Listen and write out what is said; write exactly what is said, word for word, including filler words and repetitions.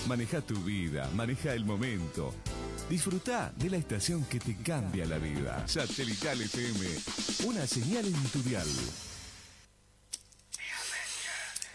Maneja tu vida, maneja el momento. Disfruta de la estación que te cambia la vida. Satelital F M, una señal en tu dial.